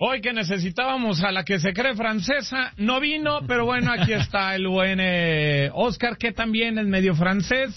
Hoy que necesitábamos a la que se cree francesa, no vino, pero bueno, aquí está el buen Oscar, que también es medio francés.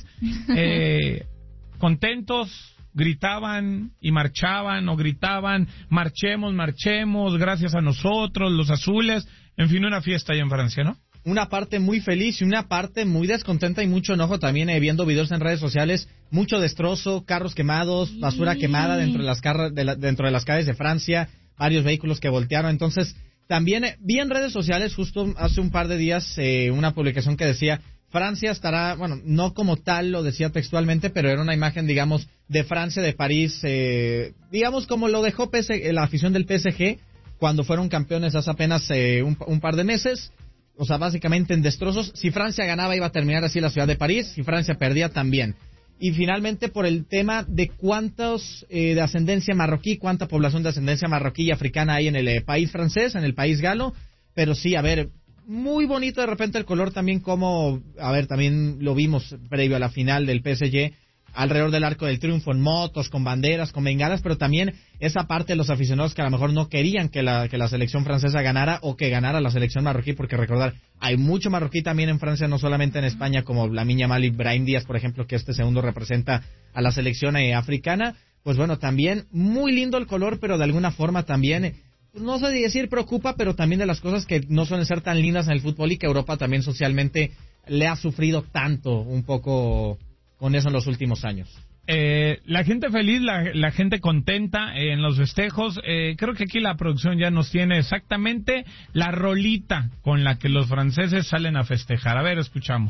Contentos, gritaban y marchaban, o gritaban, marchemos, gracias a nosotros, los azules. En fin, una fiesta ahí en Francia, ¿no? Una parte muy feliz y una parte muy descontenta y mucho enojo también, viendo videos en redes sociales, mucho destrozo, carros quemados, basura quemada dentro de las calles de Francia, varios vehículos que voltearon. Entonces, también vi en redes sociales justo hace un par de días una publicación que decía, Francia estará, bueno, no como tal lo decía textualmente, pero era una imagen, digamos, de Francia, de París, digamos como lo dejó la afición del PSG cuando fueron campeones hace apenas un par de meses. O sea, básicamente en destrozos. Si Francia ganaba, iba a terminar así la ciudad de París. Si Francia perdía, también. Y finalmente, por el tema de cuántos de ascendencia marroquí, cuánta población de ascendencia marroquí y africana hay en el país francés, en el país galo. Pero sí, a ver, muy bonito de repente el color también, como, a ver, también lo vimos previo a la final del PSG, alrededor del Arco del Triunfo, en motos, con banderas, con bengalas, pero también esa parte de los aficionados que a lo mejor no querían que la selección francesa ganara, o que ganara la selección marroquí, porque recordar, hay mucho marroquí también en Francia, no solamente en España, como Lamine Yamal y Brahim Díaz, por ejemplo, que este segundo representa a la selección africana. Pues bueno, también muy lindo el color, pero de alguna forma también, no sé decir preocupa, pero también de las cosas que no suelen ser tan lindas en el fútbol y que Europa también socialmente le ha sufrido tanto un poco con eso en los últimos años. La gente feliz, la gente contenta en los festejos. Creo que aquí la producción ya nos tiene exactamente la rolita con la que los franceses salen a festejar. A ver, escuchamos.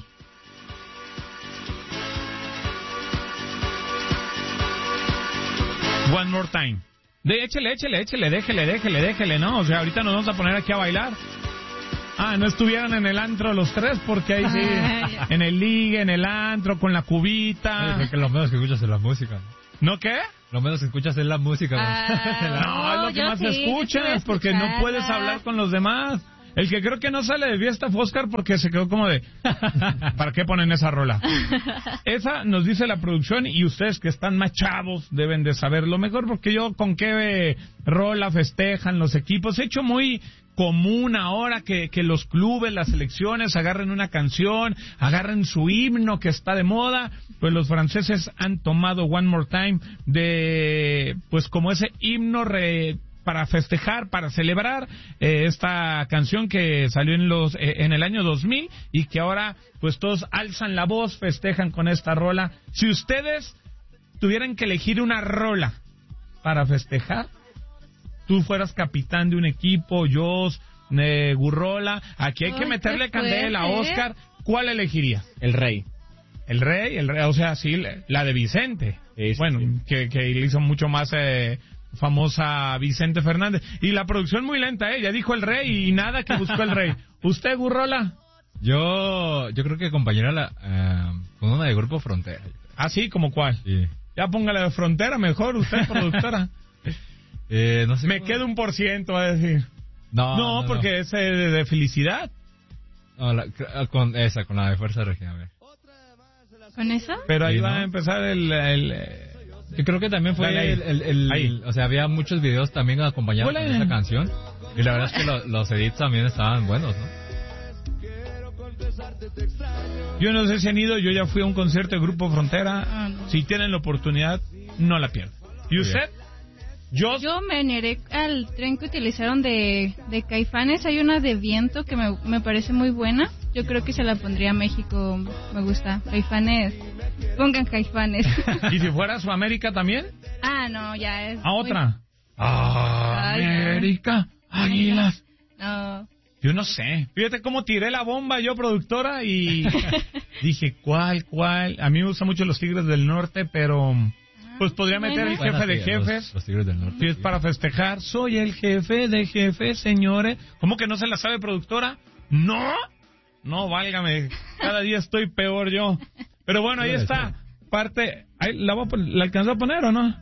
One more time. Échele, déjele, ¿no? O sea, ahorita nos vamos a poner aquí a bailar. No estuvieran en el antro los tres, porque ahí sí, en el ligue, en el antro, con la cubita. Que lo menos que escuchas es la música. ¿No qué? Lo menos que escuchas es la música. No, es lo que más escuchas, porque no puedes hablar con los demás. El que creo que no sale de fiesta fue Oscar, porque se quedó como de, ¿para qué ponen esa rola? Esa nos dice la producción, y ustedes que están más chavos deben de saberlo mejor, porque yo con qué rola festejan los equipos. He hecho muy común ahora que los clubes, las selecciones agarren una canción, agarren su himno que está de moda. Pues los franceses han tomado One More Time pues como ese himno para festejar, para celebrar esta canción que salió en el año 2000, y que ahora pues todos alzan la voz, festejan con esta rola. Si ustedes tuvieran que elegir una rola para festejar, tú fueras capitán de un equipo, Jos, Gurrola, aquí hay que meterle candela a Oscar, ¿cuál elegirías? El Rey, o sea, sí, la de Vicente. Bueno, sí. Que le hizo mucho más famosa Vicente Fernández. Y la producción muy lenta, ya dijo el Rey y nada que buscó el Rey. ¿Usted, Gurrola? Yo creo que acompañará con una de Grupo Frontera. ¿Ah, sí? ¿Cómo cuál? Sí. Ya póngala de Frontera mejor, usted, productora. No sé. Me queda 1%, va a decir. No, porque es de felicidad. No, con la de Fuerza Regia, a ver. ¿Con esa? Pero ahí va a empezar Yo creo que también fue ahí. O sea, había muchos videos también acompañados con esa canción. Y la verdad es que los edits también estaban buenos, ¿no? Yo no sé si han ido, yo ya fui a un concierto de Grupo Frontera. No. Si tienen la oportunidad, no la pierdan. ¿Y usted? Yo me uniré al tren que utilizaron de Caifanes. Hay una de Viento que me parece muy buena. Yo creo que se la pondría a México. Me gusta. Caifanes. Pongan Caifanes. ¿Y si fuera Sudamérica también? No, ya es. ¿Otra? América, Águilas. No. Yo no sé. Fíjate cómo tiré la bomba yo, productora, y dije, ¿cuál? A mí me gustan mucho los Tigres del Norte, pero pues podría meter el jefe de jefes. Los Tigres del Norte. Si es para festejar, soy el jefe de jefes, señores. ¿Cómo que no se la sabe, productora? No, válgame. Cada día estoy peor yo. Pero bueno, ahí está. Parte. ¿La alcanzó a poner o no?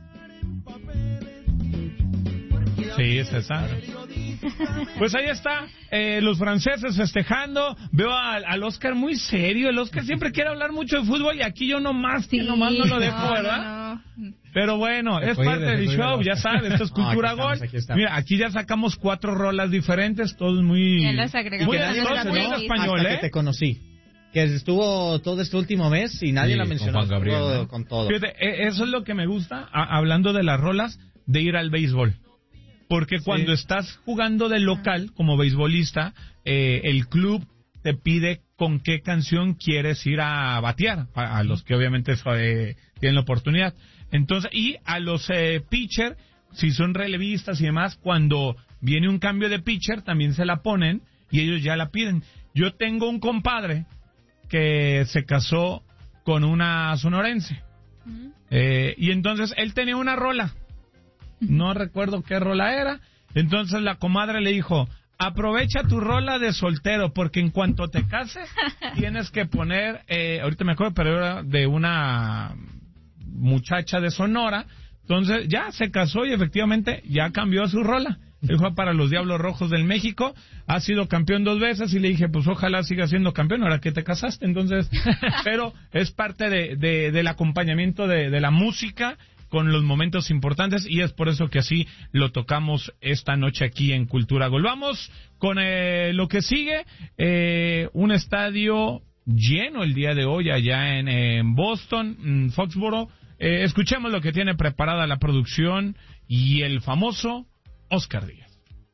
Sí, es esa. Pues ahí está, los franceses festejando. Veo al Oscar muy serio. El Oscar siempre quiere hablar mucho de fútbol, y aquí yo nomás no lo dejo, ¿verdad? No. Pero bueno, es parte del show, ya sabes, esto es Cultura Gol. Mira, aquí ya sacamos 4 rolas diferentes, todos muy... Ya las agregamos. Muy español, hasta que te conocí. Que estuvo todo este último mes y nadie la mencionó. Con Juan Gabriel, ¿no? Con todo. Fíjate, eso es lo que me gusta, hablando de las rolas, de ir al béisbol. Porque cuando estás jugando de local, como beisbolista, el club te pide con qué canción quieres ir a batear, a los que obviamente tienen la oportunidad. Entonces, y a los pitcher, si son relevistas y demás, cuando viene un cambio de pitcher, también se la ponen y ellos ya la piden. Yo tengo un compadre que se casó con una sonorense. Y entonces él tenía una rola. No recuerdo qué rola era. Entonces la comadre le dijo, aprovecha tu rola de soltero, porque en cuanto te cases, tienes que poner, ahorita me acuerdo, pero era de una muchacha de Sonora. Entonces ya se casó y efectivamente ya cambió su rola. Él juega para los Diablos Rojos del México, ha sido campeón 2 veces y le dije, pues ojalá siga siendo campeón ahora que te casaste. Entonces, pero es parte del acompañamiento de la música con los momentos importantes y es por eso que así lo tocamos esta noche aquí en Cultura Gol. Vamos con lo que sigue, un estadio lleno el día de hoy allá en Boston, Foxborough. Escuchemos lo que tiene preparada la producción y el famoso Oscar Díaz.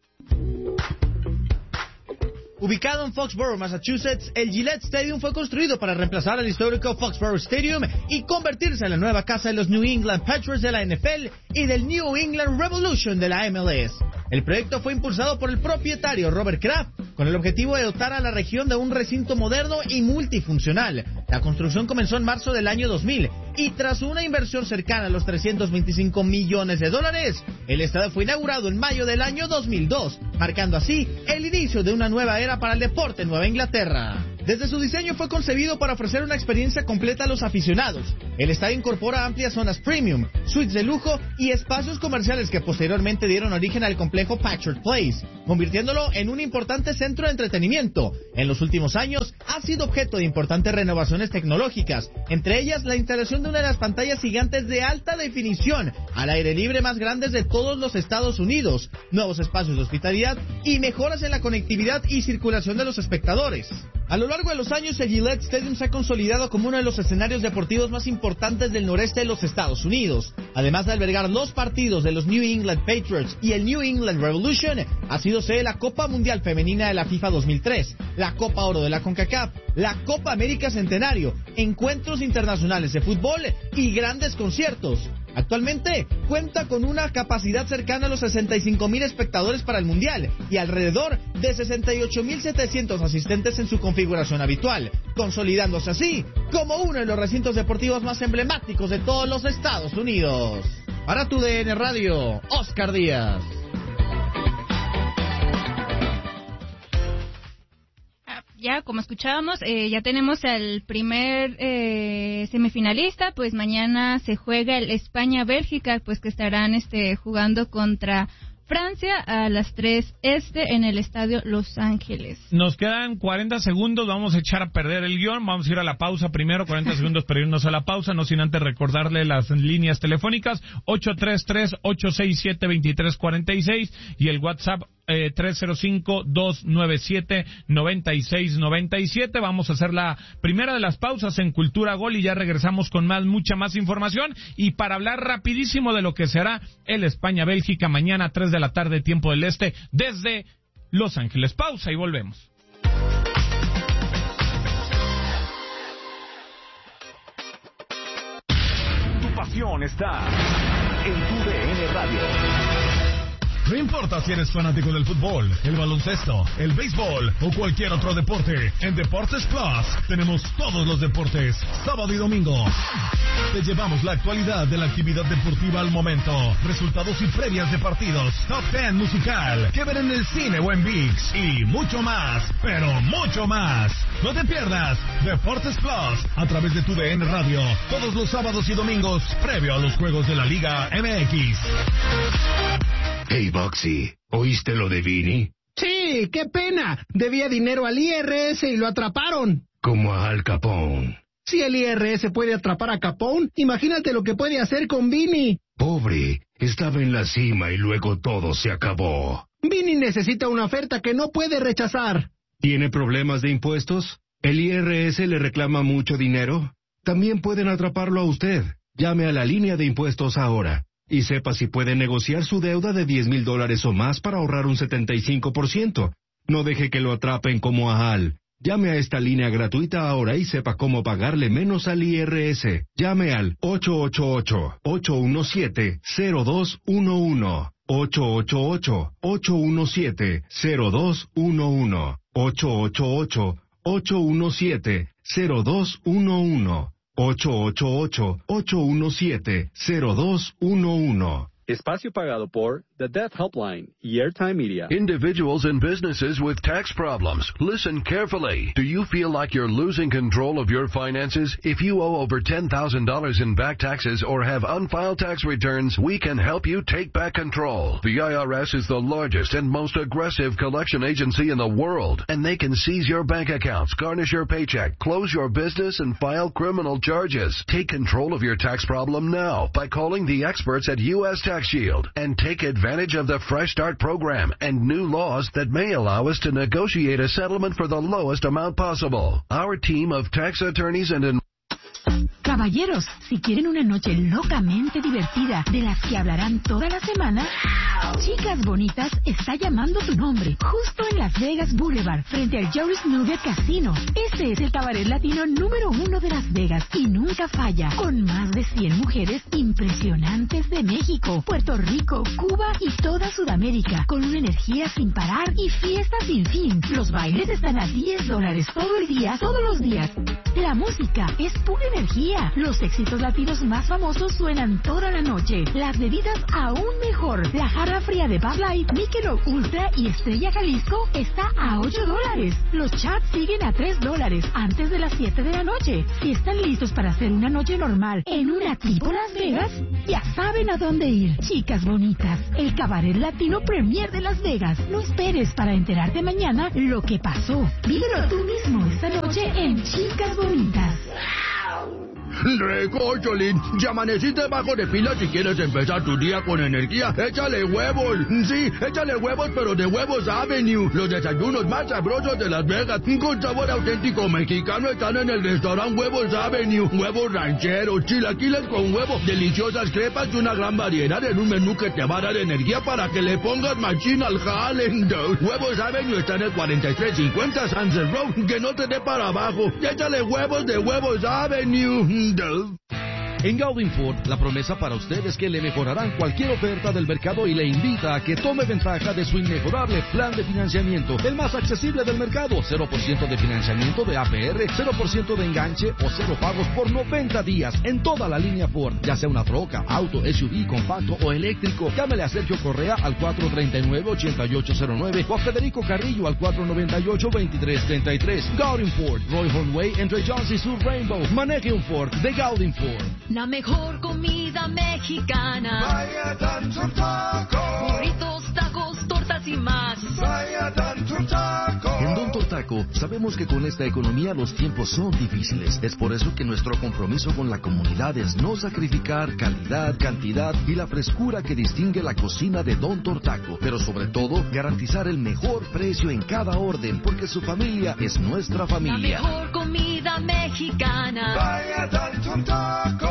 Ubicado en Foxborough, Massachusetts, el Gillette Stadium fue construido para reemplazar al histórico Foxborough Stadium y convertirse en la nueva casa de los New England Patriots de la NFL y del New England Revolution de la MLS. El proyecto fue impulsado por el propietario Robert Kraft con el objetivo de dotar a la región de un recinto moderno y multifuncional. La construcción comenzó en marzo del año 2000 y tras una inversión cercana a los $325 millones, el estadio fue inaugurado en mayo del año 2002, marcando así el inicio de una nueva era para el deporte en Nueva Inglaterra. Desde su diseño fue concebido para ofrecer una experiencia completa a los aficionados. El estadio incorpora amplias zonas premium, suites de lujo y espacios comerciales que posteriormente dieron origen al complejo Patriot Place, convirtiéndolo en un importante centro de entretenimiento. En los últimos años ha sido objeto de importantes renovaciones tecnológicas, entre ellas la instalación de una de las pantallas gigantes de alta definición al aire libre más grandes de todos los Estados Unidos, nuevos espacios de hospitalidad y mejoras en la conectividad y circulación de los espectadores. A lo largo de los años, el Gillette Stadium se ha consolidado como uno de los escenarios deportivos más importantes del noreste de los Estados Unidos. Además de albergar los partidos de los New England Patriots y el New England Revolution, ha sido sede de la Copa Mundial Femenina de la FIFA 2003, la Copa Oro de la CONCACAF, la Copa América Centenario, encuentros internacionales de fútbol y grandes conciertos. Actualmente cuenta con una capacidad cercana a los 65,000 espectadores para el Mundial y alrededor de 68,700 asistentes en su configuración habitual, consolidándose así como uno de los recintos deportivos más emblemáticos de todos los Estados Unidos. Para tu DN Radio, Oscar Díaz. Ya, como escuchábamos, ya tenemos al primer semifinalista, pues mañana se juega el España-Bélgica, pues que estarán jugando contra Francia a las 3 en el estadio Los Ángeles. Nos quedan 40 segundos, vamos a echar a perder el guión, vamos a ir a la pausa primero, 40 segundos para irnos a la pausa, no sin antes recordarle las líneas telefónicas 833-867-2346 y el WhatsApp 305-297-9697. Vamos a hacer la primera de las pausas en Cultura Gol y ya regresamos con mucha más información y para hablar rapidísimo de lo que será el España-Bélgica mañana 3 de la tarde, tiempo del este, desde Los Ángeles. Pausa y volvemos. Tu pasión está en tu DN Radio. No importa si eres fanático del fútbol, el baloncesto, el béisbol o cualquier otro deporte, en Deportes Plus tenemos todos los deportes, sábado y domingo. Te llevamos la actualidad de la actividad deportiva al momento, resultados y previas de partidos, top 10 musical, que ver en el cine o en ViX y mucho más, pero mucho más. No te pierdas Deportes Plus a través de tu DN Radio, todos los sábados y domingos, previo a los juegos de la Liga MX. Hey, Boxy, ¿oíste lo de Vini? Sí, qué pena. Debía dinero al IRS y lo atraparon. Como a Al Capone. Si el IRS puede atrapar a Capone, imagínate lo que puede hacer con Vinny. Pobre, estaba en la cima y luego todo se acabó. Vinny necesita una oferta que no puede rechazar. ¿Tiene problemas de impuestos? ¿El IRS le reclama mucho dinero? También pueden atraparlo a usted. Llame a la línea de impuestos ahora y sepa si puede negociar su deuda de $10,000 o más para ahorrar un 75%. No deje que lo atrapen como a Al. Llame a esta línea gratuita ahora y sepa cómo pagarle menos al IRS. Llame al 888-817-0211. 888-817-0211. 888-817-0211. 888-817-0211. Espacio pagado por The Death Helpline y Airtime Media. Individuals and businesses with tax problems, listen carefully. Do you feel like you're losing control of your finances? If you owe over $10,000 in back taxes or have unfiled tax returns, we can help you take back control. The IRS is the largest and most aggressive collection agency in the world, and they can seize your bank accounts, garnish your paycheck, close your business, and file criminal charges. Take control of your tax problem now by calling the experts at U.S. Tax Shield and take advantage of the Fresh Start program and new laws that may allow us to negotiate a settlement for the lowest amount possible. Our team of tax attorneys and Caballeros, si quieren una noche locamente divertida de las que hablarán toda la semana, Chicas Bonitas está llamando tu nombre, justo en Las Vegas Boulevard, frente al Joris Nugget Casino. Este es el cabaret latino número 1 de Las Vegas y nunca falla, con más de 100 mujeres impresionantes de México, Puerto Rico, Cuba y toda Sudamérica, con una energía sin parar y fiestas sin fin. Los bailes están a $10 todo el día, todos los días. La música es pura energía. Los éxitos latinos más famosos suenan toda la noche. Las bebidas aún mejor. La jarra fría de Bud Light, Michelob Ultra y Estrella Jalisco está a $8. Los chats siguen a $3 antes de las 7 de la noche. Si están listos para hacer una noche normal en una tipo Las Vegas, ya saben a dónde ir. Chicas Bonitas, el cabaret latino premier de Las Vegas. No esperes para enterarte mañana lo que pasó. Vívelo tú mismo esta noche en Chicas Bonitas. Recócholín, ya amaneciste bajo de pila si quieres empezar tu día con energía. Échale huevos. Sí, échale huevos, pero de Huevos Avenue. Los desayunos más sabrosos de Las Vegas, con sabor auténtico mexicano, están en el restaurante Huevos Avenue. Huevos rancheros, chilaquiles con huevo, deliciosas crepas y una gran variedad en un menú que te va a dar energía para que le pongas machín al jale. Huevos Avenue está en el 4350 Sunset Road. Que no te dé para abajo. Échale huevos de Huevos Avenue. En Gaudin Ford, la promesa para usted es que le mejorarán cualquier oferta del mercado y le invita a que tome ventaja de su inmejorable plan de financiamiento, el más accesible del mercado. 0% de financiamiento de APR, 0% de enganche o 0 pagos por 90 días en toda la línea Ford, ya sea una troca, auto, SUV, compacto o eléctrico. Llámele a Sergio Correa al 439-8809 o a Federico Carrillo al 498-2333. Gaudin Ford, Roy Hornway entre Jones y Sur Rainbow. Maneje un Ford de Gaudin Ford. La mejor comida mexicana. Vaya Tanto Taco. Burritos, tacos, tortas y más. Vaya Tanto Taco. En Don Tortaco sabemos que con esta economía los tiempos son difíciles. Es por eso que nuestro compromiso con la comunidad es no sacrificar calidad, cantidad y la frescura que distingue la cocina de Don Tortaco. Pero sobre todo, garantizar el mejor precio en cada orden, porque su familia es nuestra familia. La mejor comida mexicana. Vaya Tanto Taco.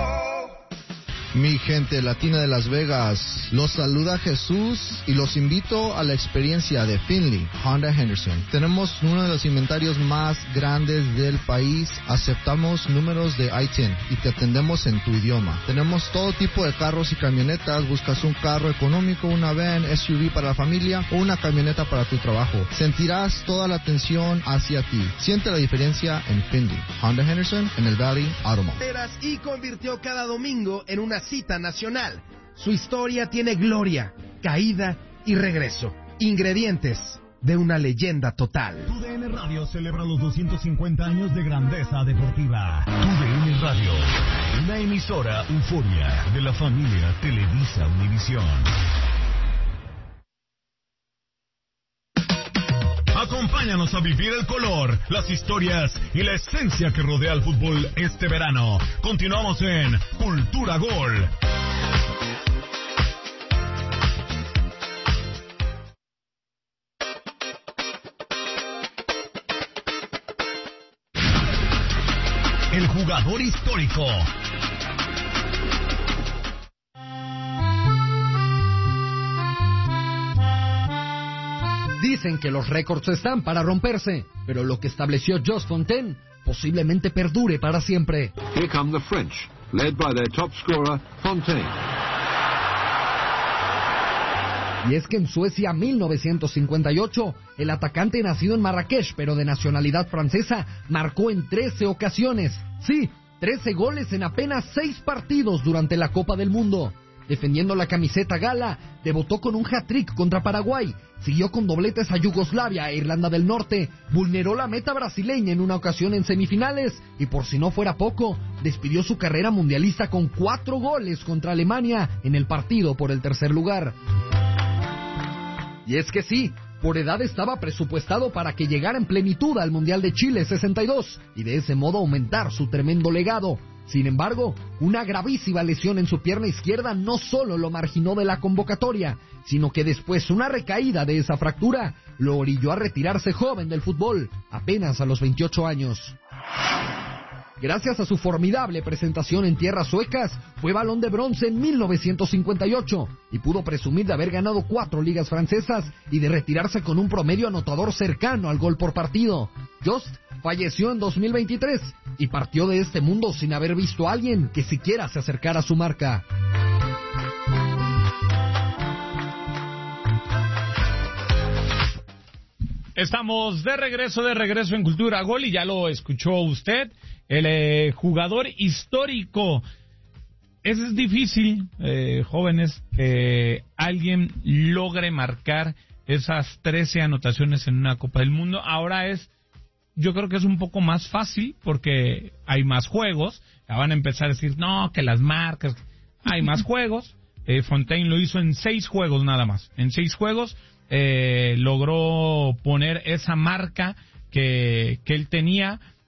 Mi gente latina de Las Vegas, los saluda Jesús y los invito a la experiencia de Finley Honda Henderson. Tenemos uno de los inventarios más grandes del país, aceptamos números de I-10 y te atendemos en tu idioma. Tenemos todo tipo de carros y camionetas, buscas un carro económico, una van, SUV para la familia o una camioneta para tu trabajo. Sentirás toda la atención hacia ti. Siente la diferencia en Finley Honda Henderson en el Valley Auto Mall. Y convirtió cada domingo en una cita nacional. Su historia tiene gloria, caída y regreso. Ingredientes de una leyenda total. TUDN Radio celebra los 250 años de grandeza deportiva. TUDN Radio, una emisora euforia de la familia Televisa Univisión. Acompáñanos a vivir el color, las historias y la esencia que rodea al fútbol este verano. Continuamos en Cultura Gol. El jugador histórico. Dicen que los récords están para romperse, pero lo que estableció Just Fontaine posiblemente perdure para siempre. Here come the French, led by their top scorer, Fontaine. Y es que en Suecia 1958, el atacante nacido en Marrakech, pero de nacionalidad francesa, marcó en 13 ocasiones. Sí, 13 goles en apenas 6 partidos durante la Copa del Mundo. Defendiendo la camiseta gala, debutó con un hat-trick contra Paraguay, siguió con dobletes a Yugoslavia e Irlanda del Norte, vulneró la meta brasileña en una ocasión en semifinales y, por si no fuera poco, despidió su carrera mundialista con 4 goles contra Alemania en el partido por el tercer lugar. Y es que sí, por edad estaba presupuestado para que llegara en plenitud al Mundial de Chile 62 y de ese modo aumentar su tremendo legado. Sin embargo, una gravísima lesión en su pierna izquierda no solo lo marginó de la convocatoria, sino que después una recaída de esa fractura lo orilló a retirarse joven del fútbol, apenas a los 28 años. Gracias a su formidable presentación en tierras suecas, fue Balón de Bronce en 1958 y pudo presumir de haber ganado 4 ligas francesas y de retirarse con un promedio anotador cercano al gol por partido. Just falleció en 2023 y partió de este mundo sin haber visto a alguien que siquiera se acercara a su marca. Estamos de regreso en Cultura Gol y ya lo escuchó usted, el jugador histórico. Es difícil, jóvenes, que alguien logre marcar esas 13 anotaciones en una Copa del Mundo. Ahora yo creo que es un poco más fácil porque hay más juegos. Ya van a empezar a decir, no, que las marcas, hay más juegos. Fontaine lo hizo en 6 juegos nada más. En 6 juegos logró poner esa marca que él tenía